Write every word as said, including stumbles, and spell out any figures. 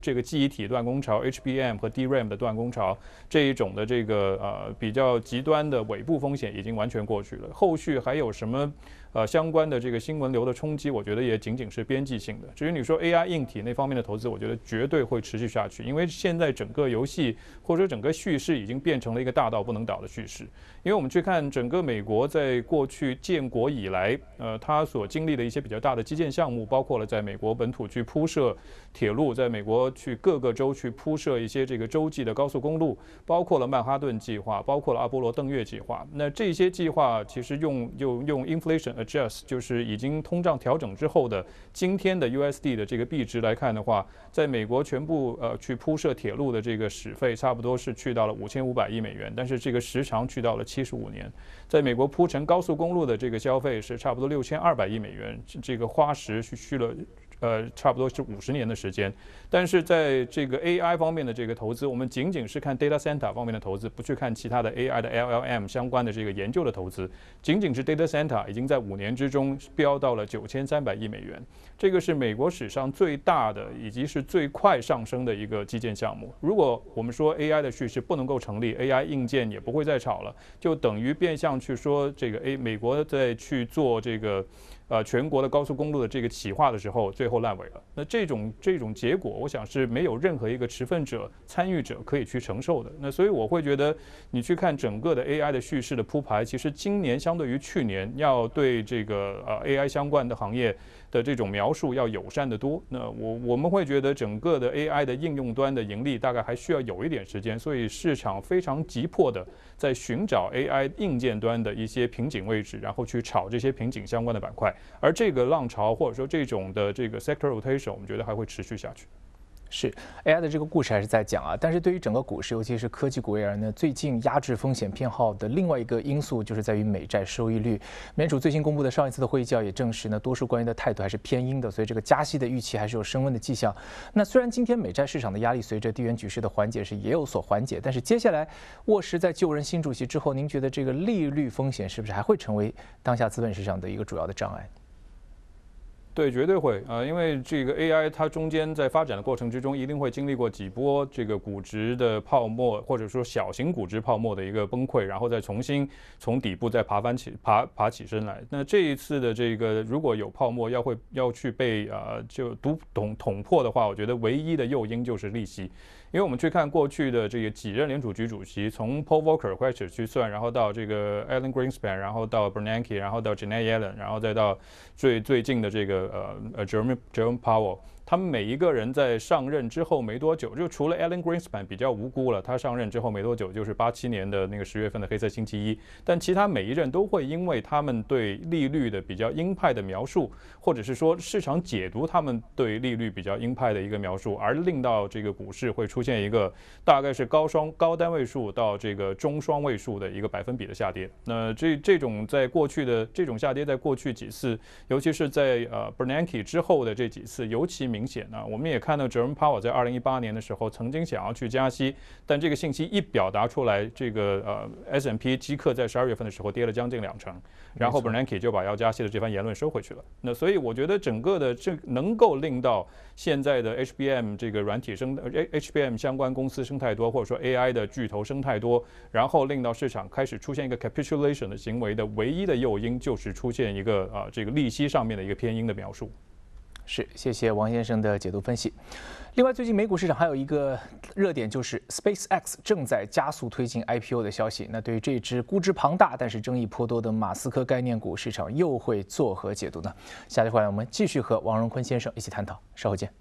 这个记忆体断供潮 H B M 和 D RAM 的断供潮这一种的这个呃比较极端的尾部风险已经完全过去了，后续还有什么？呃，相关的这个新闻流的冲击，我觉得也仅仅是边际性的。至于你说 A I 硬体那方面的投资，我觉得绝对会持续下去，因为现在整个游戏或者整个叙事已经变成了一个大到不能倒的叙事。因为我们去看整个美国在过去建国以来，呃，它所经历的一些比较大的基建项目，包括了在美国本土去铺设铁路，在美国去各个州去铺设一些这个洲际的高速公路，包括了曼哈顿计划，包括了阿波罗登月计划。那这些计划其实用用用 inflation adjust 就是已经通胀调整之后的今天的 U S D 的这个币值来看的话，在美国全部呃去铺设铁路的这个使费差不多是去到了五千五百亿美元，但是这个时长去到了七十五年。在美国铺成高速公路的这个消费是差不多六千二百亿美元，这个花时去去了。呃，差不多是五十年的时间，但是在这个 A I 方面的这个投资，我们仅仅是看 data center 方面的投资，不去看其他的 A I 的 L L M 相关的这个研究的投资，仅仅是 data center 已经在五年之中飙到了九千三百亿美元，这个是美国史上最大的以及是最快上升的一个基建项目。如果我们说 A I 的叙事不能够成立 ，A I 硬件也不会再炒了，就等于变相去说这个 A 美国在去做这个。呃，全国的高速公路的这个企划的时候，最后烂尾了。那这种这种结果，我想是没有任何一个持份者、参与者可以去承受的。那所以我会觉得，你去看整个的 A I 的叙事的铺排，其实今年相对于去年，要对这个呃 A I 相关的行业的这种描述要友善得多。那我我们会觉得，整个的 A I 的应用端的盈利大概还需要有一点时间，所以市场非常急迫的在寻找 A I 硬件端的一些瓶颈位置，然后去炒这些瓶颈相关的板块。而这个浪潮或者说这种的这个 sector rotation， 我们觉得还会持续下去。 是 A I 的这个故事还是在讲啊，但是对于整个股市，尤其是科技股而言呢，最近压制风险偏好的另外一个因素就是在于美债收益率。美联储最新公布的上一次的会议纪要也证实呢，多数官员的态度还是偏鹰的，所以这个加息的预期还是有升温的迹象。那虽然今天美债市场的压力随着地缘局势的缓解是也有所缓解，但是接下来沃什在就任新主席之后，您觉得这个利率风险是不是还会成为当下资本市场的一个主要的障碍？ 对，绝对会啊、呃，因为这个 A I 它中间在发展的过程之中，一定会经历过几波这个估值的泡沫，或者说小型估值泡沫的一个崩溃，然后再重新从底部再爬翻起爬爬起身来。那这一次的这个如果有泡沫要会要去被呃就堵捅捅破的话，我觉得唯一的诱因就是利息。因为我们去看过去的这个几任联储局主席，从 Paul Volcker 开始去算，然后到这个 Alan Greenspan， 然后到 Bernanke， 然后到 Janet Yellen， 然后再到最最近的这个呃呃 Jerome Jerome Powell。他们每一个人在上任之后没多久，就除了 Alan Greenspan 比较无辜了，他上任之后没多久就是八七年的那个十月份的黑色星期一，但其他每一任都会因为他们对利率的比较鹰派的描述，或者是说市场解读他们对利率比较鹰派的一个描述，而令到这个股市会出现一个大概是高双高单位数到这个中双位数的一个百分比的下跌。那这这种在过去的这种下跌，在过去几次，尤其是在呃 Bernanke 之后的这几次，尤其明显啊，我们也看到 Jerome Powell 在二零一八年的时候曾经想要去加息，但这个信息一表达出来，这个呃 S and P 基克在十二月份的时候跌了将近两成，然后 Bernanke 就把要加息的这番言论收回去了。那所以我觉得整个的这能够令到现在的 H B M 这个软体生 H B M 相关公司生态多，或者说 A I 的巨头生态多，然后令到市场开始出现一个 capitulation 的行为的唯一的诱因，就是出现一个啊、呃、这个利息上面的一个偏鹰的描述。 是，谢谢王先生的解读分析。另外，最近美股市场还有一个热点，就是 SpaceX 正在加速推进 I P O 的消息。那对于这只估值庞大但是争议颇多的马斯克概念股，市场又会作何解读呢？下期回来我们继续和王荣坤先生一起探讨，稍后见。